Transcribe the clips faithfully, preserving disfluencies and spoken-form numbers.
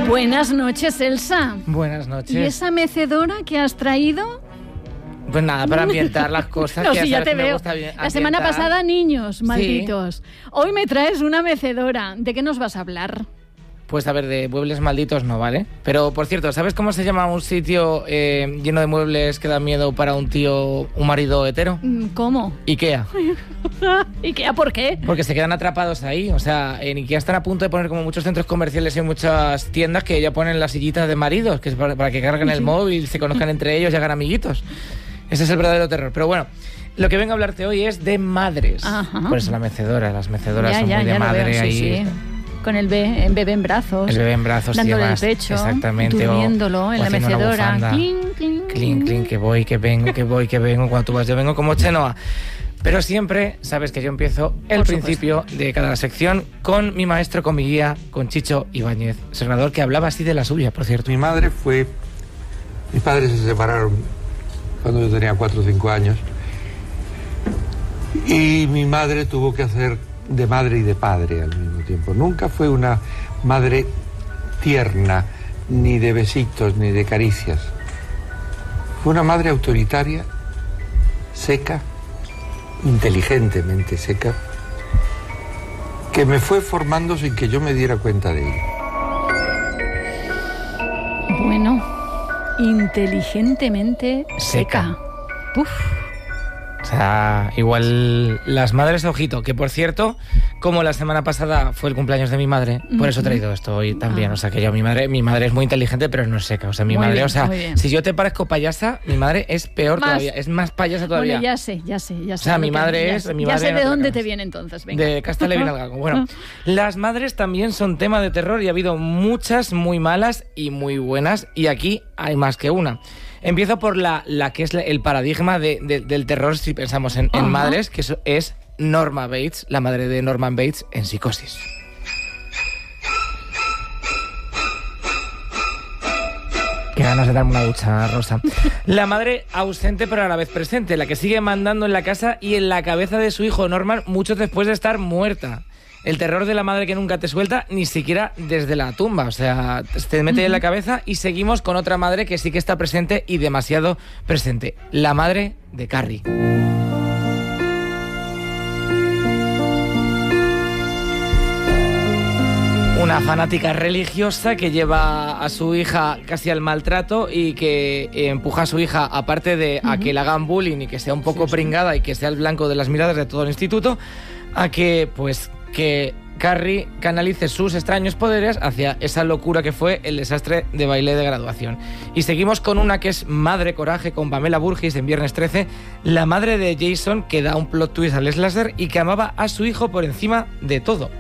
Buenas noches, Elsa. Buenas noches. ¿Y esa mecedora que has traído? Pues nada, para ambientar las cosas. No, que sí, ya te me veo. gusta bien La semana ambientar. pasada, niños malditos. Sí. Hoy me traes una mecedora. ¿De qué nos vas a hablar? Pues a ver, de muebles malditos no, ¿vale? Pero, por cierto, ¿sabes cómo se llama un sitio eh, lleno de muebles que da miedo para un tío, un marido hetero? ¿Cómo? Ikea. ¿Ikea por qué? Porque se quedan atrapados ahí. O sea, en Ikea están a punto de poner como muchos centros comerciales y muchas tiendas que ya ponen las sillitas de maridos, que es para, para que carguen el móvil, se conozcan entre ellos y hagan amiguitos. Ese es el verdadero terror. Pero bueno, lo que vengo a hablarte hoy es de madres. Ajá. Por eso la mecedora, las mecedoras Ya, son ya, muy de ya lo madre veo, ahí. sí, sí. Con el bebé, el bebé en brazos. El bebé en brazos y dándole demás. el pecho. Exactamente. Durmiéndolo o, en o la haciendo una mecedora. bufanda. Clink, clink, Clink, clink, que voy, que vengo, que voy, que vengo. Cuando tú vas, yo vengo como Chenoa. Pero siempre sabes que yo empiezo el Por principio de cada sección con mi maestro, con mi guía, con Chicho Ibáñez, senador, que hablaba así de la suya, por cierto. Mi madre fue... Mis padres se separaron cuando yo tenía cuatro o cinco años. Y mi madre tuvo que hacer de madre y de padre al mismo tiempo. Nunca fue una madre tierna, ni de besitos, ni de caricias. Fue una madre autoritaria, seca, inteligentemente seca, que me fue formando sin que yo me diera cuenta de ello. Bueno, inteligentemente seca. Seca. Uf. O sea, igual las madres, ojito, que por cierto, como la semana pasada fue el cumpleaños de mi madre, por eso he traído esto hoy también. Ah. O sea, que yo, mi madre, mi madre es muy inteligente, pero no es seca. O sea, mi Muy madre, bien, o sea, muy bien. si yo te parezco payasa, mi madre es peor Más. todavía, es más payasa todavía. Bueno, ya sé, ya sé, ya sé. O sea, lo mi que- madre ya es- sé- mi ya madre sé no de te dónde la te cabes. viene entonces, venga. De Castalla y Vinalgago. Bueno, las madres también son tema de terror y ha habido muchas muy malas y muy buenas, y aquí hay más que una. Empiezo por la, la que es el paradigma de, de, del terror si pensamos en, en Ajá. madres, que eso es Norma Bates, la madre de Norman Bates en Psicosis. Qué ganas de darme una ducha, Rosa. La madre ausente pero a la vez presente, la que sigue mandando en la casa y en la cabeza de su hijo Norman mucho después de estar muerta. El terror de la madre que nunca te suelta, ni siquiera desde la tumba. O sea, te mete en la cabeza. Y seguimos con otra madre que sí que está presente y demasiado presente. La madre de Carrie. Una fanática religiosa que lleva a su hija casi al maltrato y que eh, empuja a su hija, aparte de a que le hagan bullying y que sea un poco pringada y que sea el blanco de las miradas de todo el instituto, a que, pues, que Carrie canalice sus extraños poderes hacia esa locura que fue el desastre de baile de graduación. Y seguimos con una que es Madre Coraje, con Pamela Burgis en Viernes trece, la madre de Jason, que da un plot twist al slasher y que amaba a su hijo por encima de todo.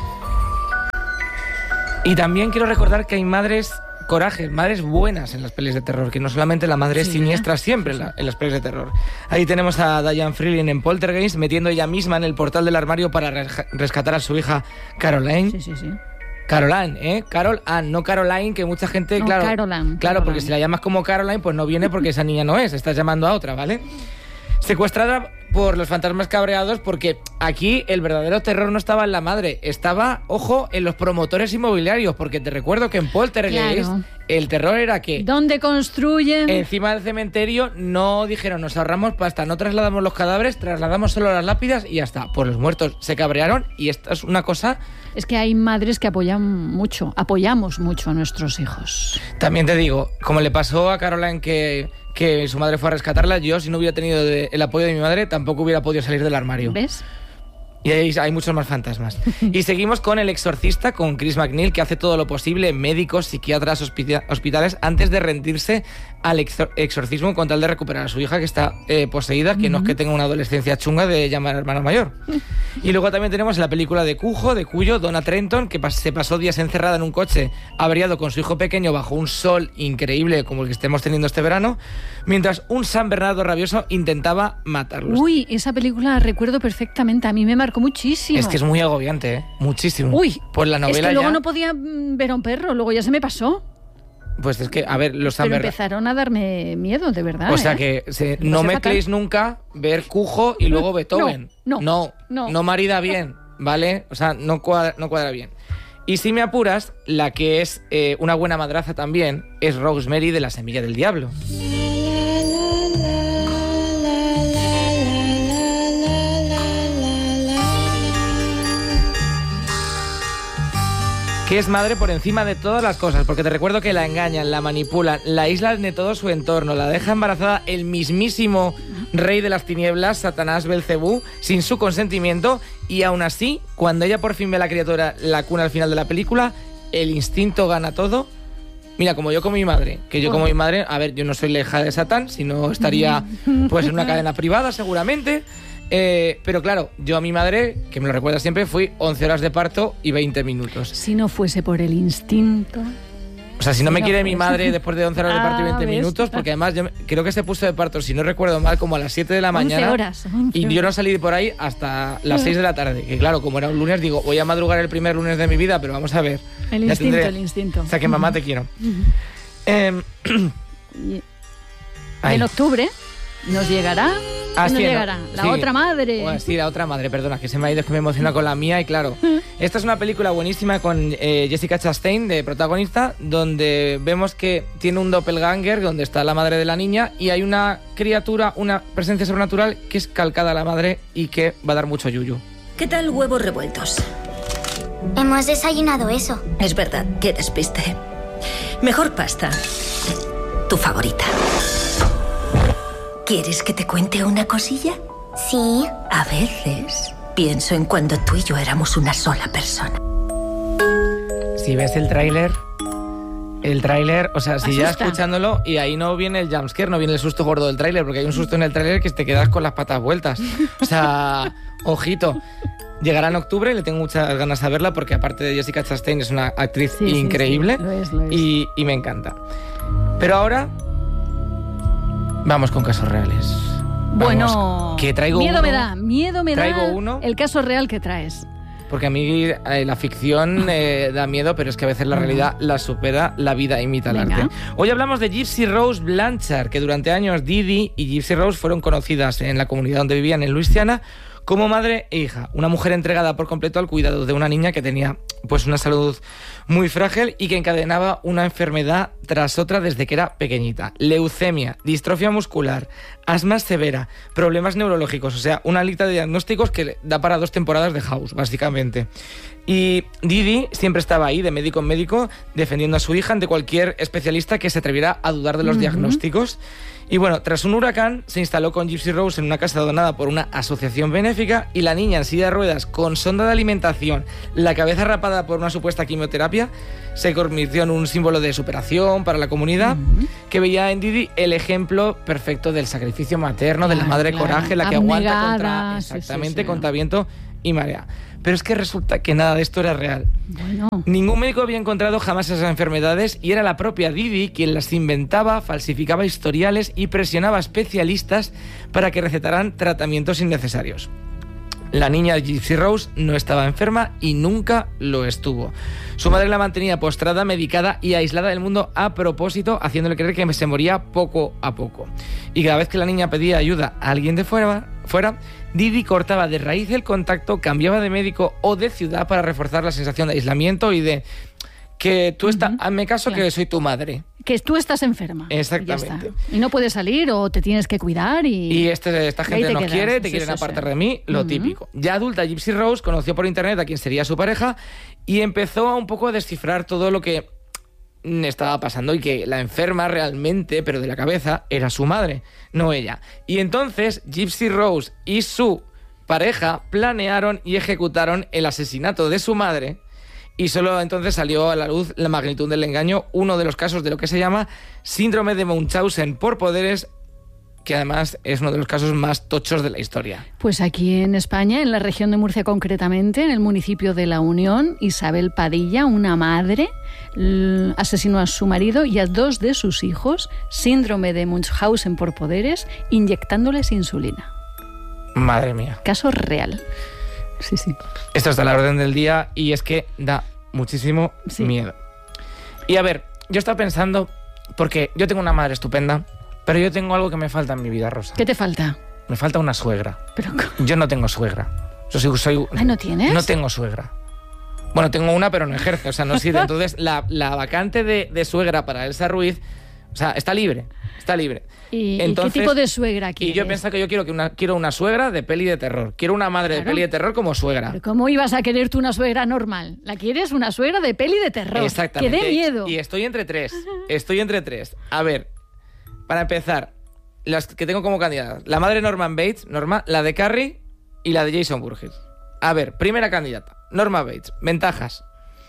Y también quiero recordar que hay madres coraje, madres buenas en las pelis de terror, que no solamente la madre es Sí, siniestra siempre en, la- en las pelis de terror. Ahí tenemos a Diane Freeling en Poltergeist, metiendo ella misma en el portal del armario para res- rescatar a su hija Caroline. Sí, sí, sí. Caroline, ¿eh? Carol Ann, no Caroline, que mucha gente, No, claro, Caroline, claro, porque Caroline. si la llamas como Caroline, pues no viene porque esa niña no es, estás llamando a otra, ¿vale? Secuestrada por los fantasmas cabreados, porque aquí el verdadero terror no estaba en la madre, estaba, ojo, en los promotores inmobiliarios, porque te recuerdo que en Poltergeist Claro. el terror era que ¿Dónde construyen? encima del cementerio no dijeron, nos ahorramos pasta, no trasladamos los cadáveres, trasladamos solo las lápidas y ya está. Pues los muertos se cabrearon y esta es una cosa. Es que hay madres que apoyan mucho, apoyamos mucho a nuestros hijos. También te digo, como le pasó a Caroline que, que su madre fue a rescatarla, yo si no hubiera tenido de- el apoyo de mi madre tampoco hubiera podido salir del armario. ¿Ves? Y hay, hay muchos más fantasmas. Y seguimos con El Exorcista, con Chris McNeil, que hace todo lo posible, médicos, psiquiatras, hospita- hospitales, antes de rendirse al exor- exorcismo con tal de recuperar a su hija que está eh, poseída, que no es que tenga una adolescencia chunga de llamar a hermano mayor. Y luego también tenemos la película de Cujo, de Cuyo, Donna Trenton, que pas- se pasó días encerrada en un coche averiado con su hijo pequeño bajo un sol increíble como el que estemos teniendo este verano, mientras un San Bernardo rabioso intentaba matarlos. Uy, esa película la recuerdo perfectamente, a mí me marcó muchísimo. Es que es muy agobiante, ¿eh? Muchísimo. Uy, pues la novela es que luego ya, no podía mm, ver a un perro, luego ya se me pasó. Pues es que, a ver, los San Pero Bernardo. empezaron a darme miedo, de verdad. O sea ¿eh? que se- Me no pasé mezcléis fatal. nunca ver Cujo y luego Beethoven. no, no, no. no marida bien, ¿vale? O sea, no cuadra, no cuadra bien. Y si me apuras, la que es eh, una buena madraza también es Rosemary de La Semilla del Diablo. Que es madre por encima de todas las cosas, porque te recuerdo que la engañan, la manipulan, la aíslan de todo su entorno, la deja embarazada el mismísimo rey de las tinieblas, Satanás Belcebú, sin su consentimiento, y aún así, cuando ella por fin ve a la criatura, la cuna al final de la película, el instinto gana todo. Mira, como yo con mi madre, que yo como mi madre, a ver, yo no soy la hija de Satán, sino estaría pues en una cadena privada seguramente. Eh, pero claro, yo a mi madre, que me lo recuerda siempre, fui once horas de parto y veinte minutos. Si no fuese por el instinto... O sea, si no si me no quiere fuese. mi madre después de once horas de parto y veinte Ah, ¿ves? minutos, porque además yo me- creo que se puso de parto, si no recuerdo mal, como a las siete de la mañana. once horas. once Y yo no horas. salí de por ahí hasta las seis de la tarde. Que claro, como era un lunes, digo, voy a madrugar el primer lunes de mi vida, pero vamos a ver. El Ya instinto, tendré- el instinto. O sea, que mamá te quiero. Em, Y ay. en octubre nos llegará... Ah, nos sí, no, llegará la sí. otra madre. Bueno, sí, la otra madre, perdona, que se me ha ido, es que me emociona con la mía. Y claro, esta es una película buenísima con eh, Jessica Chastain de protagonista, donde vemos que tiene un doppelganger, donde está la madre de la niña, y hay una criatura, una presencia sobrenatural que es calcada a la madre y que va a dar mucho yuyu. ¿Qué tal huevos revueltos? Hemos desayunado eso. Es verdad, qué despiste. Mejor pasta. Tu favorita. ¿Quieres que te cuente una cosilla? Sí. A veces pienso en cuando tú y yo éramos una sola persona. Si ves el tráiler, el tráiler, o sea, si ya Asusta. escuchándolo, y ahí no viene el jumpscare, no viene el susto gordo del tráiler, porque hay un susto en el tráiler que te quedas con las patas vueltas. O sea, ojito. Llegará en octubre, le tengo muchas ganas de verla, porque aparte de Jessica Chastain es una actriz Sí, sí, increíble sí, lo es, lo es. Y, y me encanta. Pero ahora vamos con casos reales. Vamos, Bueno, que traigo miedo uno, me da, miedo me traigo da uno. el caso real que traes. Porque a mí eh, la ficción eh, da miedo, pero es que a veces la realidad la supera, la vida imita el Venga. arte. Hoy hablamos de Gypsy Rose Blanchard, que durante años Didi y Gypsy Rose fueron conocidas en la comunidad donde vivían, en Luisiana, como madre e hija. Una mujer entregada por completo al cuidado de una niña que tenía pues una salud muy frágil y que encadenaba una enfermedad tras otra desde que era pequeñita. Leucemia, distrofia muscular, asma severa, problemas neurológicos, o sea, una lista de diagnósticos que da para dos temporadas de House, básicamente. Y Didi siempre estaba ahí, de médico en médico, defendiendo a su hija ante cualquier especialista que se atreviera a dudar de los Ujú. diagnósticos. Y bueno, tras un huracán, se instaló con Gypsy Rose en una casa donada por una asociación benéfica, y la niña en silla de ruedas, con sonda de alimentación, la cabeza rapada por una supuesta quimioterapia, se convirtió en un símbolo de superación para la comunidad, que veía en Didi el ejemplo perfecto del sacrificio materno, de la Claro, madre claro. coraje, la que aguanta Abnegada, contra, sí, sí, exactamente, sí. contra viento y marea. Pero es que resulta que nada de esto era real. Bueno, Ningún médico había encontrado jamás esas enfermedades, y era la propia Didi quien las inventaba, falsificaba historiales y presionaba a especialistas para que recetaran tratamientos innecesarios. La niña Gypsy Rose no estaba enferma y nunca lo estuvo. Su madre la mantenía postrada, medicada y aislada del mundo a propósito, haciéndole creer que se moría poco a poco. Y cada vez que la niña pedía ayuda a alguien de fuera, fuera, Didi cortaba de raíz el contacto, cambiaba de médico o de ciudad para reforzar la sensación de aislamiento y de que tú estás, Ujú, hazme caso, claro. que soy tu madre. que tú estás enferma. Exactamente. Y, ya está. Y no puedes salir o te tienes que cuidar y... Y este, esta ahí gente te no quedas. quiere, te Sí, quieren sí, apartar sí. de mí, lo Ujú. típico. Ya adulta, Gypsy Rose conoció por internet a quien sería su pareja y empezó a un poco a descifrar todo lo que mm, estaba pasando, y que la enferma realmente, pero de la cabeza, era su madre, no ella. Y entonces Gypsy Rose y su pareja planearon y ejecutaron el asesinato de su madre. Y solo entonces salió a la luz la magnitud del engaño, uno de los casos de lo que se llama síndrome de Munchausen por poderes, que además es uno de los casos más tochos de la historia. Pues aquí en España, en la región de Murcia concretamente, en el municipio de La Unión, Isabel Padilla, una madre, l- asesinó a su marido y a dos de sus hijos, síndrome de Munchausen por poderes, inyectándoles insulina. Madre mía. Caso real. Sí, sí. Esto está a la orden del día y es que da muchísimo Sí. miedo. Y a ver, yo estaba pensando, porque yo tengo una madre estupenda, pero yo tengo algo que me falta en mi vida, Rosa. ¿Qué te falta? Me falta una suegra. Pero, Yo no tengo suegra. Yo soy... soy Ay, ¿no tienes? No tengo suegra. Bueno, tengo una, pero no ejerce, o sea, no sirve. Entonces, la, la vacante de, de suegra para Elsa Ruiz, o sea, está libre, está libre. ¿Y, Entonces, ¿y qué tipo de suegra quieres? Y yo pienso que yo quiero, que una, quiero una suegra de peli de terror. Quiero una madre Claro. de peli de terror como suegra. ¿Pero cómo ibas a querer tú una suegra normal? ¿La quieres una suegra de peli de terror? Exactamente. ¡Que dé miedo! Y estoy entre tres. Estoy entre tres. A ver, para empezar, las que tengo como candidatas. La madre de Norman Bates, Norma, la de Carrie y la de Jason Voorhees. A ver, primera candidata. Norma Bates. Ventajas.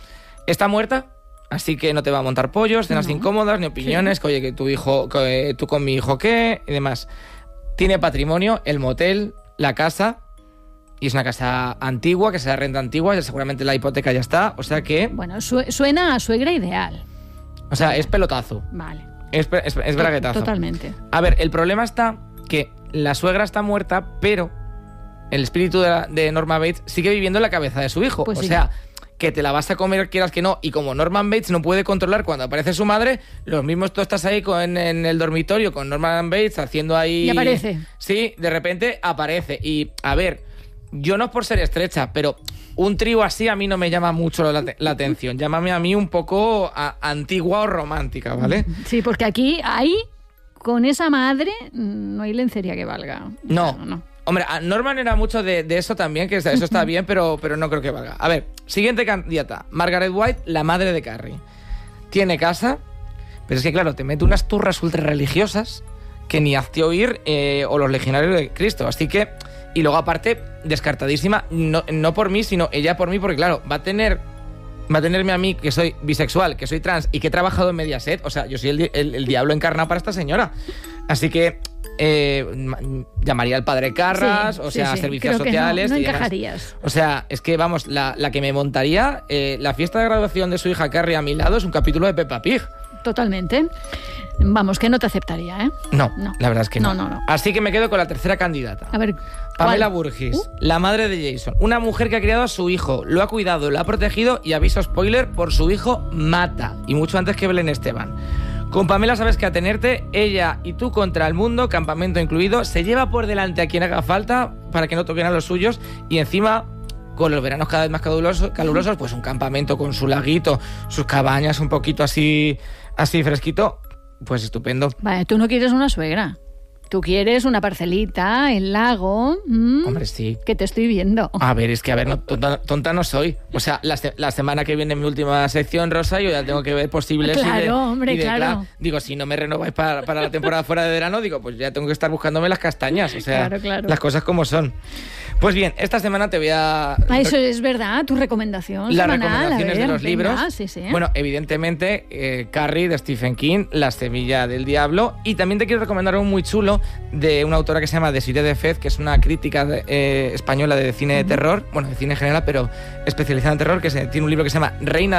Está muerta, así que no te va a montar pollos, cenas No. incómodas, ni opiniones, Sí. que oye, que tu hijo, que tú con mi hijo qué, y demás. Tiene patrimonio, el motel, la casa, y es una casa antigua, que se da renta antigua, y seguramente la hipoteca ya está, o sea que, Bueno, su- suena a suegra ideal. o sea, es pelotazo, Vale. es, pe- es, es braguetazo. Totalmente. A ver, el problema está que la suegra está muerta, pero el espíritu de, la- de Norma Bates sigue viviendo en la cabeza de su hijo. Pues o sí. sea, que te la vas a comer quieras que no. Y como Norman Bates no puede controlar cuando aparece su madre, los mismos tú estás ahí con, en el dormitorio con Norman Bates haciendo ahí... Y aparece. Sí, de repente aparece. Y, a ver, yo no es por ser estrecha, pero un trío así a mí no me llama mucho la, la atención. Llámame a mí un poco a- antigua o romántica, ¿vale? Sí, porque aquí, ahí, con esa madre, no hay lencería que valga. No. No, no. Hombre, a Norman era mucho de, de eso también, que eso está bien, pero, pero no creo que valga. A ver, siguiente candidata. Margaret White, la madre de Carrie. Tiene casa, pero es que, claro, te mete unas turras ultra religiosas que ni hazte oír eh, o los legionarios de Cristo. Así que, y luego aparte, descartadísima, no, no por mí, sino ella por mí, porque claro, va a tener... Va a tenerme a mí, que soy bisexual, que soy trans y que he trabajado en Mediaset. O sea, yo soy el, di- el, el diablo encarnado para esta señora. Así que eh, ma- llamaría al padre Carras, Sí, o sí, sea, sí. servicios Creo que no, sociales. no y demás. encajarías. O sea, es que, vamos, la, la que me montaría, eh, la fiesta de graduación de su hija Carrie a mi lado es un capítulo de Peppa Pig. Totalmente. Vamos, que no te aceptaría, ¿eh? No, No. la verdad es que no. No, no, no. Así que me quedo con la tercera candidata. A ver, Pamela ¿cuál? Burgess, Uh. la madre de Jason. Una mujer que ha criado a su hijo, lo ha cuidado, lo ha protegido y, aviso spoiler, por su hijo mata. Y mucho antes que Belén Esteban. Con Pamela sabes que atenerte, ella y tú contra el mundo, campamento incluido, se lleva por delante a quien haga falta para que no toquen a los suyos y encima... Con los veranos cada vez más calurosos, calurosos, pues un campamento con su laguito, sus cabañas un poquito así, así fresquito, pues estupendo. Vale, tú no quieres una suegra. Tú quieres una parcelita, el lago. ¿m? Hombre, sí. Que te estoy viendo. A ver, es que, a ver, no, tonta, tonta no soy. O sea, la, se- la semana que viene en mi última sección, Rosa, yo ya tengo que ver posibles... y de- Claro, hombre, y de claro. cla- Digo, si no me renováis para, para la temporada fuera de verano, digo, pues ya tengo que estar buscándome las castañas. O sea, Claro, claro. las cosas como son. Pues bien, esta semana te voy a... Ah, eso es verdad, tu recomendación Las semanal, a recomendaciones ver, de los venga, libros. sí, sí. Bueno, evidentemente, eh, Carrie de Stephen King, La semilla del diablo. Y también te quiero recomendar un muy chulo de una autora que se llama Desiree de Fez, que es una crítica de- eh, española de cine de terror, bueno, de cine en general, pero especializada en terror, que se, tiene un libro que se llama Reina